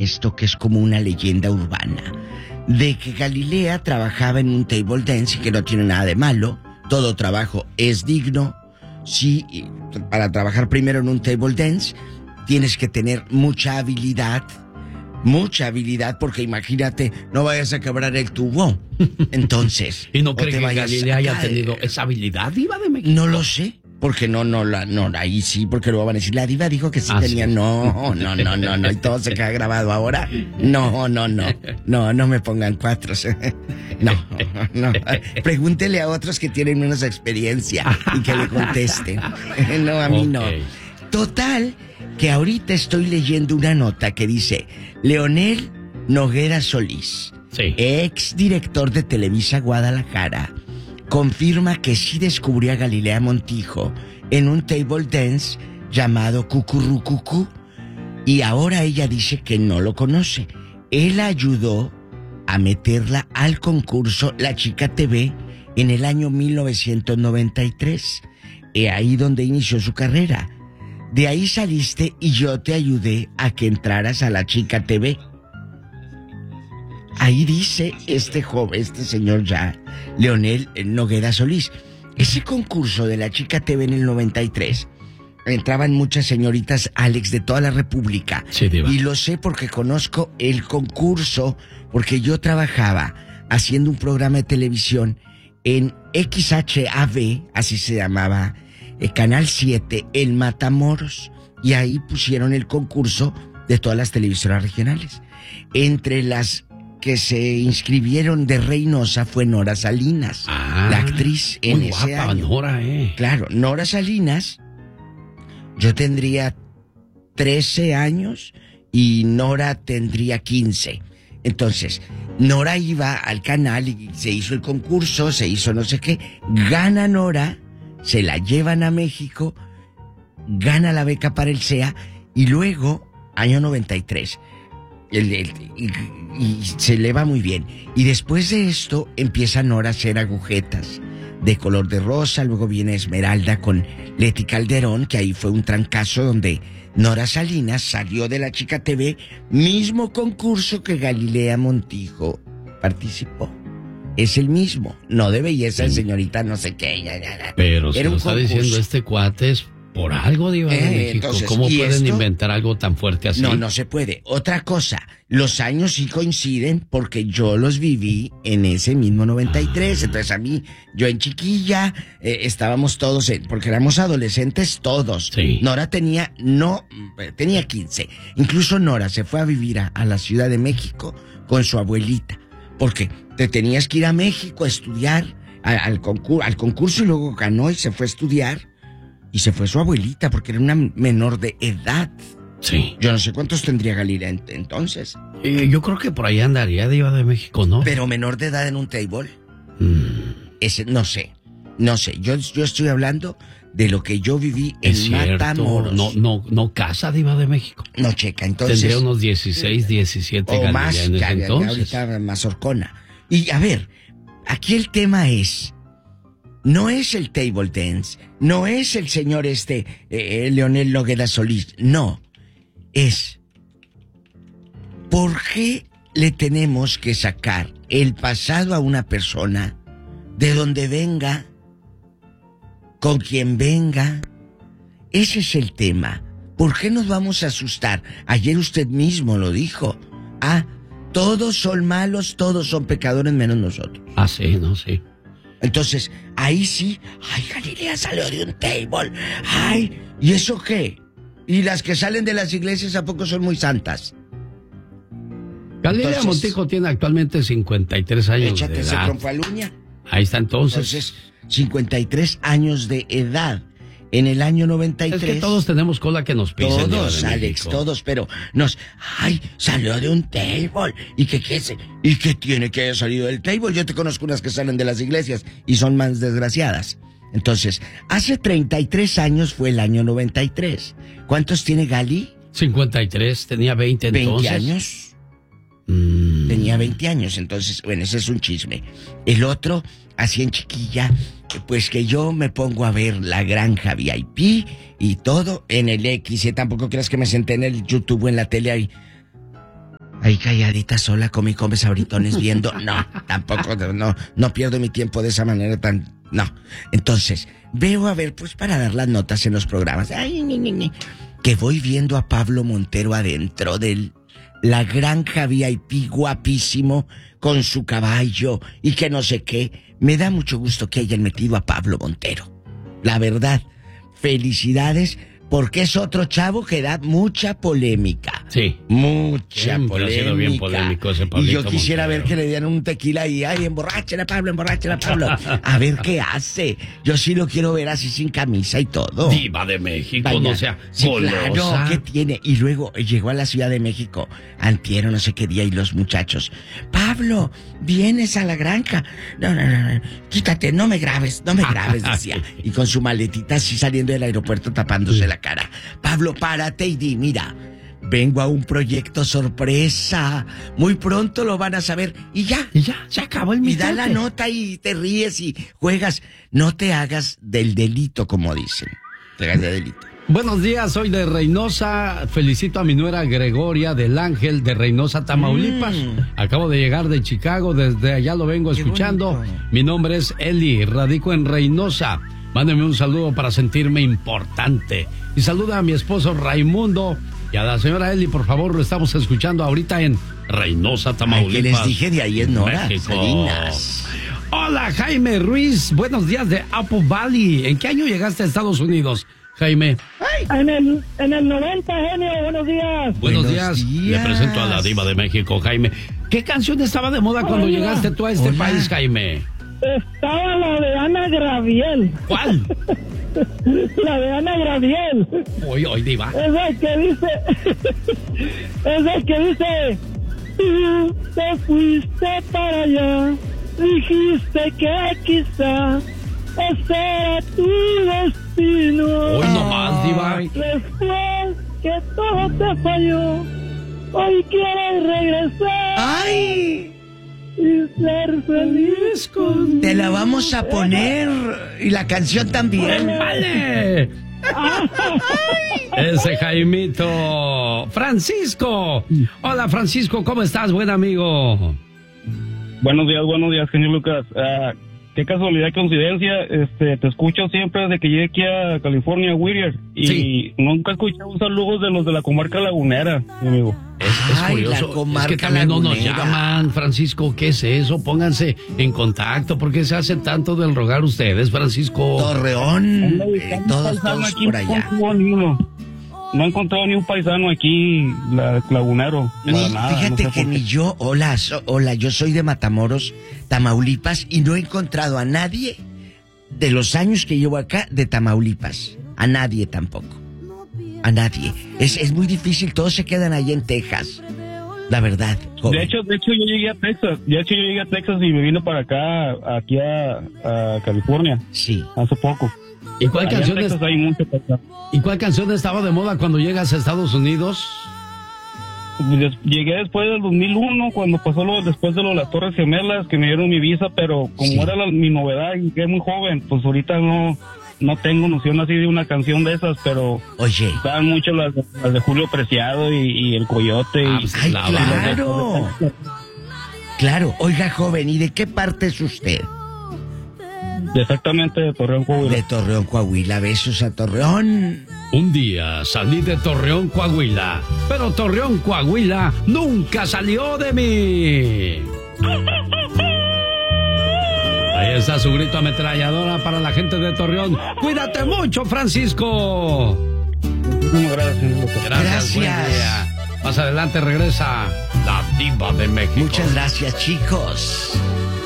esto que es como una leyenda urbana, de que Galilea trabajaba en un table dance y que no tiene nada de malo, todo trabajo es digno. Sí, para trabajar primero en un table dance tienes que tener mucha habilidad, porque imagínate, no vayas a quebrar el tubo. Entonces, ¿y no cree que Galilea haya tenido esa habilidad, Diva de México? No lo sé, porque no, ahí sí, porque luego van a decir, la Diva dijo que sí tenía. Sí. No, y todo se queda grabado ahora. No me pongan cuatros. No. Pregúntele a otros que tienen menos experiencia y que le contesten. No, a mí no. Total, que ahorita estoy leyendo una nota que dice, Leonel Noguera Solís, sí, ex director de Televisa Guadalajara, confirma que sí descubrió a Galilea Montijo en un table dance llamado Cucurrucucú, y ahora ella dice que no lo conoce. Él ayudó a meterla al concurso La Chica TV en el año 1993, ahí donde inició su carrera. De ahí saliste y yo te ayudé a que entraras a La Chica TV. Ahí dice este señor ya, Leonel Noguera Solís. Ese concurso de La Chica TV en el 93, entraban muchas señoritas Alex de toda la República. Sí, Diva. Y lo sé porque conozco el concurso, porque yo trabajaba haciendo un programa de televisión en XHAV, así se llamaba, Canal 7, en Matamoros. Y ahí pusieron el concurso de todas las televisoras regionales. Entre las que se inscribieron de Reynosa fue Nora Salinas, la actriz en ese guapa, año. Nora, Claro, Nora Salinas, yo tendría 13 años y Nora tendría 15. Entonces, Nora iba al canal y se hizo el concurso, se hizo no sé qué, gana Nora, se la llevan a México, gana la beca para el CEA y luego, año 93, y se le va muy bien. Y después de esto empieza Nora a hacer agujetas de color de rosa, luego viene Esmeralda con Leti Calderón, que ahí fue un trancazo donde Nora Salinas salió de La Chica TV, mismo concurso que Galilea Montijo participó. Es el mismo, no de belleza, sí, señorita no sé qué. Pero si lo está diciendo este cuate es por algo, Diva de México. Entonces, ¿cómo pueden inventar algo tan fuerte así? No se puede. Otra cosa, los años sí coinciden porque yo los viví en ese mismo 93. Entonces a mí, yo en chiquilla, estábamos todos, porque éramos adolescentes todos. Sí. Nora tenía 15. Incluso Nora se fue a vivir a la Ciudad de México con su abuelita. Porque te tenías que ir a México a estudiar al concurso y luego ganó y se fue a estudiar. Y se fue su abuelita porque era una menor de edad. Sí. Yo no sé cuántos tendría Galilea entonces. Yo creo que por ahí andaría, Diva de México, ¿no? Pero menor de edad en un table. Ese, no sé. Yo estoy hablando de lo que yo viví en Matamoros. No casa, Diva de México. No, checa, entonces. Tendría unos 16, 17 o más, en ese entonces. Ahorita más horcona. Y a ver, aquí el tema es, no es el table dance, no es el señor Leonel Noguera Solís, no, es ¿por qué le tenemos que sacar el pasado a una persona de donde venga, con quien venga? Ese es el tema. ¿Por qué nos vamos a asustar? Ayer usted mismo lo dijo. Todos son malos, todos son pecadores menos nosotros. Sí, no, sí. Entonces, ahí sí, Galilea salió de un table. ¿Y eso qué? ¿Y las que salen de las iglesias a poco son muy santas? Galilea Montijo tiene actualmente 53 años de edad. Échate ese tronfaluña. Ahí está entonces. Entonces, 53 años de edad. En el año 93. Es que todos tenemos cola que nos pisen. Todos, Alex, todos, pero salió de un table. ¿Y qué tiene que haya salido del table? Yo te conozco unas que salen de las iglesias y son más desgraciadas. Entonces, hace 33 años fue el año 93. ¿Cuántos tiene Gali? 53, tenía 20 entonces. ¿20 años? Tenía 20 años, entonces, bueno, ese es un chisme. El otro, así en chiquilla, pues que yo me pongo a ver La Granja VIP y todo en el X. Y tampoco creas que me senté en el YouTube o en la tele ahí. ahí calladita sola con mi come sabritones viendo. No, tampoco, no pierdo mi tiempo de esa manera tan... No. Entonces, veo a ver, pues para dar las notas en los programas. Ay, que voy viendo a Pablo Montero adentro de la granja VIP, guapísimo, con su caballo y que no sé qué. Me da mucho gusto que hayan metido a Pablo Montero. La verdad, felicidades, porque es otro chavo que da mucha polémica. Sí. Mucha polémica. Ha sido bien polémico ese Pablito y yo quisiera Montero. ver que le dieran un tequila y, ay, emborráchela, Pablo. A ver qué hace. Yo sí lo quiero ver así sin camisa y todo. Diva de México, Vaya, no sea golosa. Claro, ¿qué tiene? Y luego llegó a la Ciudad de México, antier, no sé qué día, y los muchachos, Pablo, vienes a la granja. No, quítate, no me grabes, decía. Y con su maletita así saliendo del aeropuerto tapándose la cara. Pablo, párate y di, mira, vengo a un proyecto sorpresa. Muy pronto lo van a saber. Y ya, se acabó el mitote. Y da la nota y te ríes y juegas. No te hagas del delito, como dicen. Te hagas de delito. Buenos días, soy de Reynosa. Felicito a mi nuera Gregoria del Ángel de Reynosa, Tamaulipas. Acabo de llegar de Chicago, desde allá lo vengo escuchando. Mi nombre es Eli, radico en Reynosa. Mándeme un saludo para sentirme importante. Y saluda a mi esposo Raimundo y a la señora Eli, por favor, lo estamos escuchando ahorita en Reynosa, Tamaulipas. Ay, que les dije de ahí en Nora, México. Hola, Jaime Ruiz. Buenos días de Apple Valley. ¿En qué año llegaste a Estados Unidos, Jaime? En el 90, genio. Buenos días. Buenos días. Le presento a la diva de México, Jaime. ¿Qué canción estaba de moda cuando llegaste tú a este país, Jaime? Estaba la de Ana Gabriel. ¿Cuál? La de Ana Gabriel. Hoy, diva. Esa que dice, tú te fuiste para allá, dijiste que quizá ese era tu destino. Hoy nomás, diva. Después que todo te falló, hoy quieres regresar. ¡Ay! Y ser feliz con... Te la vamos a poner. Y la canción también. ¡Vale! Ese Jaimito. Francisco. Hola, Francisco, ¿cómo estás, buen amigo? Buenos días, genio Lucas. Qué casualidad, coincidencia. Te escucho siempre desde que llegué aquí a California, Whittier. Y nunca escuché un saludo de los de la comarca lagunera, mi amigo. Es curioso, es que también no nos llaman, Francisco. ¿Qué es eso? Pónganse en contacto. ¿Por qué se hace tanto del rogar ustedes, Francisco? Torreón, todos por allá. No he encontrado ni un paisano aquí, lagunero. Fíjate no sé que ni yo, hola, yo soy de Matamoros, Tamaulipas, y no he encontrado a nadie de los años que llevo acá de Tamaulipas. A nadie tampoco. A nadie. Es muy difícil, todos se quedan ahí en Texas. La verdad. Joven. De hecho yo llegué a Texas. Y me vine para acá, aquí a California. Sí. Hace poco. ¿Y cuál canción estaba de moda cuando llegas a Estados Unidos? Llegué después del 2001, cuando pasó después de las Torres Gemelas, que me dieron mi visa, pero como era mi novedad y que es muy joven, pues ahorita no tengo noción así de una canción de esas, pero oye, estaban mucho las de Julio Preciado y El Coyote. ¡Ay, claro! Claro, oiga, joven, ¿y de qué parte es usted? Exactamente, de Torreón, Coahuila. De Torreón, Coahuila. Besos a Torreón. Un día salí de Torreón, Coahuila, pero Torreón, Coahuila nunca salió de mí. Ahí está su grito ametralladora para la gente de Torreón. Cuídate mucho, Francisco. Gracias. Buen día. Más adelante regresa la diva de México. Muchas gracias, chicos.